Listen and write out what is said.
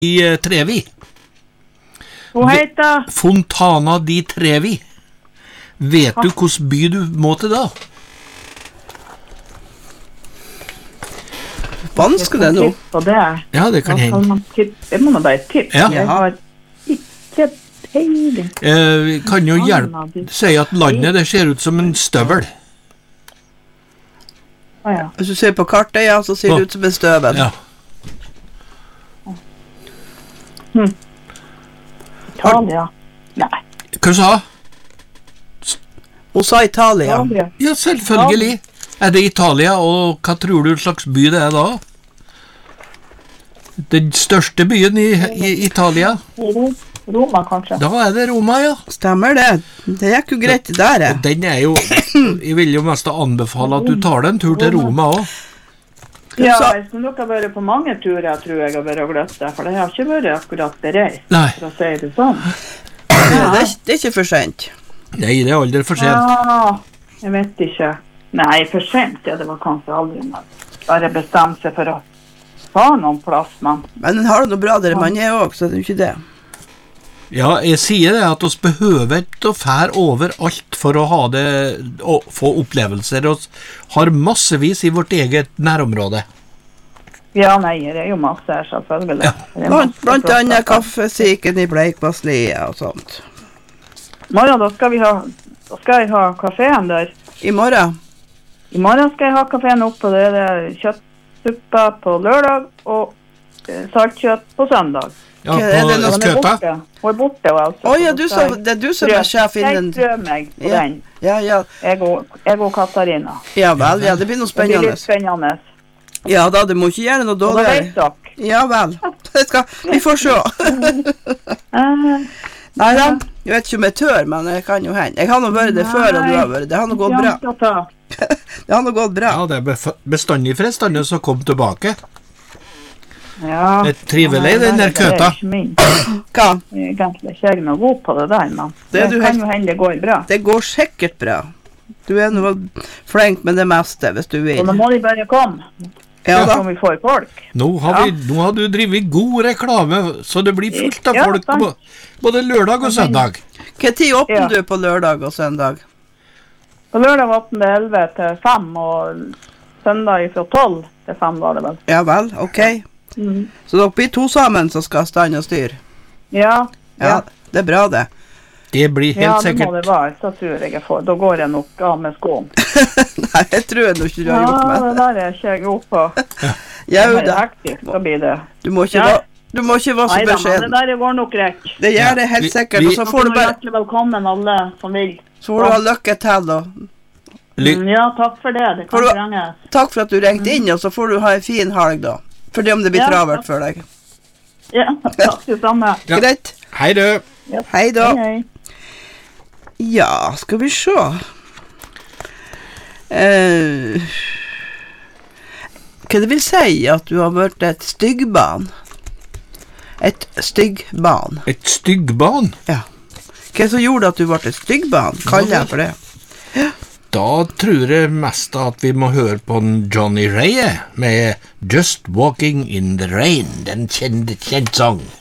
I Trevi. Hva heter? Fontana di Trevi. Vet du hvordan by du må til da? Vanskelig nå. Ja, det kan hende. Jeg må bare tippe. Ja. Jeg har ikke peiling. Vi kan jo si at landet det ser ut som en støvel. Ja. Hvis du ser på kartet, ja, så ser det ut som en støvel. Ja. Italia? Nei. Hva sa? Hun sa Italia. Ja, selvfølgelig. Det Italia, og hva tror du slags by det da? Den største byen I Italia? Roma, kanskje. Da det Roma, ja. Stemmer det. Det gikk jo greit der. Og den jo, jeg vil jo mest anbefale at du tar en tur til Roma også. Ja, jeg synes dere har vært på mange turer, tror jeg har vært gløtt det, for det har ikke vært akkurat bereist, for å si det sånn. Det ikke for sent. Nei, det aldri for sent. Ja, jeg vet ikke. Nei, for sent, ja, det var kanskje aldri noe. Bare bestemt seg for å ha noen plass, men den har det noe bra der man også, så det jo ikke det. Ja, jeg sier det at oss behøver ikke å fære over alt for å ha det, og få opplevelser. Oss har massevis I vårt eget nærområde. Ja, nei, det jo masse her, selvfølgelig. Ja. Blant annet kaffesiken I Bleikvasslia og sånt. Morgen, da skal jeg ha kaféen der. I morgen? I morgen skal jeg ha kaféen oppe, det kjøttsuppa på lørdag, og saltkjøtt på søndag. Ja, på Skøta. Hun borte, altså. Ja, det du som sjef innen... Jeg prøver meg på den. Ja. Jeg og Katarina. Ja vel, ja, det blir noe spennende. Det blir litt spennende. Ja da, du må ikke gjøre noe dårlig. Og det vet dere. Ja vel, vi får se. Nei da, jeg vet ikke om jeg tør, men jeg kan jo hende. Jeg har nå vært det før, og du har vært det. Det har nå gått bra. Det har nå gått bra. Ja, det bestandig fristende som kom tilbake. Ja. Det trivelig, den der køta. Hva? Egentlig ikke jeg noe god på det der, men det kan jo hende det går bra. Det går sikkert bra. Du noe flink med det meste, hvis du vil. Og nå må de bare komme. Ja da. Så vi får folk. Nå har du drivet god reklame, så det blir fullt av folk på både lørdag og søndag. Hva tid åpner du på lørdag og søndag? På lørdag åpner det 11 til 5, og søndag fra 12 til 5 var det vel. Ja vel, ok. Så dere blir to sammen som skal stand og styr? Ja. Det bra det. Det blir helt sikkert. Ja, det må det være, så tror jeg får. Da går jeg nok av med skoen. Nei, jeg tror jeg nok ikke du har gjort med. Ja, det der ikke jeg god på. Ja, det hektisk, så blir det. Du må ikke være så beskjeden. Nei, det går nok greit. Det gjør det helt sikkert, og så får du bare... Hjertelig velkommen alle som vil. Så får du ha lykke til, da. Ja, takk for det. Det kan trenges. Takk for at du ringte inn, og så får du ha en fin helg, da. For det om det blir travert for deg. Ja, takk det samme. Greit. Hei du. Hei da. Ja, skal vi se. Hva det vil si at du har vært et styggbarn? Et styggbarn. Et styggbarn? Ja. Hva som gjorde at du ble et styggbarn? Kaller jeg for det. Ja. Da tror jeg mest at vi må høre på Johnny Ray med Just Walking in the Rain, den kjent sang.